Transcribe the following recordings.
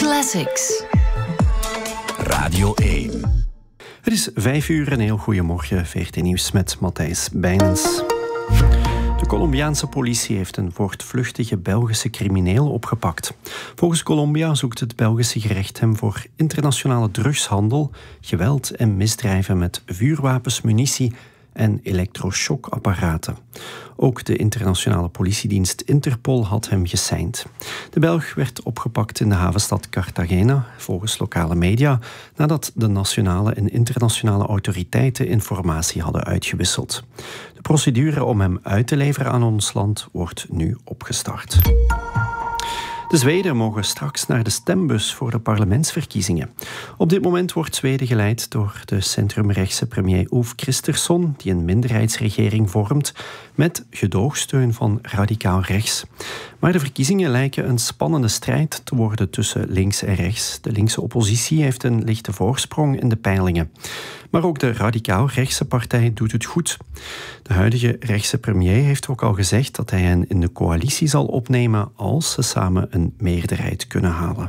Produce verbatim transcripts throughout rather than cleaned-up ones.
Classics. Radio één. Het is vijf uur, een heel goeiemorgen. V R T Nieuws met Matthijs Bijnens. De Colombiaanse politie heeft een voortvluchtige Belgische crimineel opgepakt. Volgens Colombia zoekt het Belgische gerecht hem voor internationale drugshandel, geweld en misdrijven met vuurwapens, munitie en elektroshockapparaten. Ook de internationale politiedienst Interpol had hem geseind. De Belg werd opgepakt in de havenstad Cartagena, volgens lokale media, nadat de nationale en internationale autoriteiten informatie hadden uitgewisseld. De procedure om hem uit te leveren aan ons land wordt nu opgestart. De Zweden mogen straks naar de stembus voor de parlementsverkiezingen. Op dit moment wordt Zweden geleid door de centrumrechtse premier Ulf Kristersson, die een minderheidsregering vormt, met gedoogsteun van radicaal rechts. Maar de verkiezingen lijken een spannende strijd te worden tussen links en rechts. De linkse oppositie heeft een lichte voorsprong in de peilingen. Maar ook de radicaal-rechtse partij doet het goed. De huidige rechtse premier heeft ook al gezegd dat hij hen in de coalitie zal opnemen als ze samen een meerderheid kunnen halen.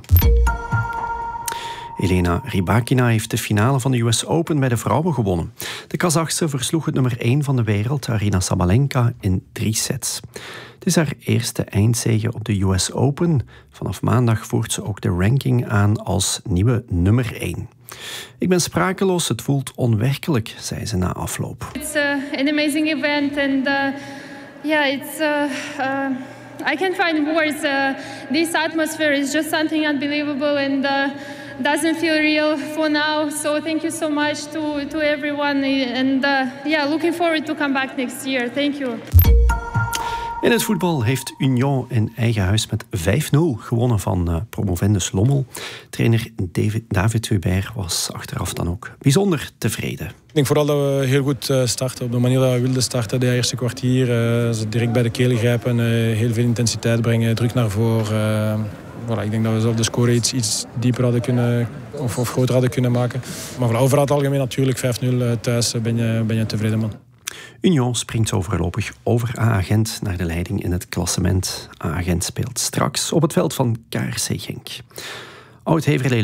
Elena Rybakina heeft de finale van de U S Open bij de vrouwen gewonnen. De Kazachse versloeg het nummer één van de wereld, Aryna Sabalenka, in drie sets. Het is haar eerste eindzege op de U S Open. Vanaf maandag voert ze ook de ranking aan als nieuwe nummer één. Ik ben sprakeloos, het voelt onwerkelijk, zei ze na afloop. It's uh, an amazing event and uh, yeah, it's uh, uh, I can't find words. Uh, this atmosphere is just something unbelievable and uh, doesn't feel real for now. So thank you so much to to everyone and uh, yeah, looking forward to come back next year. Thank you. In het voetbal heeft Union in eigen huis met vijf nul gewonnen van uh, promovendus Lommel. Trainer David, David Hubert was achteraf dan ook bijzonder tevreden. Ik denk vooral dat we heel goed starten. Op de manier dat we wilden starten, de eerste kwartier. Uh, ze direct bij de keel grijpen, uh, heel veel intensiteit brengen, druk naar voren. Uh, voilà, ik denk dat we zelf de score iets, iets dieper hadden kunnen, of, of groter hadden kunnen maken. Maar voilà, overal het algemeen natuurlijk, vijf nul thuis ben je, ben je tevreden man. Union springt zo voorlopig over A-Gent naar de leiding in het klassement. A-Gent speelt straks op het veld van K R C Genk. Oud-Heverlee